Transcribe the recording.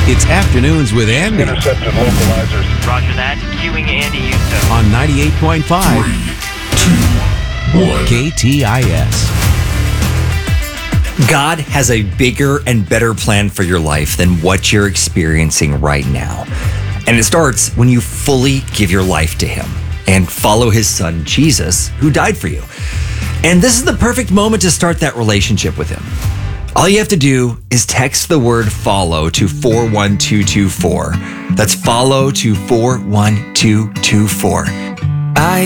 It's Afternoons with Andy Intercepted localizers. Roger that. Queuing Andy Houston. on 98.5 KTIS. God has a bigger and better plan for your life than what you're experiencing right now. And it starts when you fully give your life to Him and follow His Son, Jesus, who died for you. And this is the perfect moment to start that relationship with Him. All you have to do is text the word follow to 41224. That's follow to 41224. I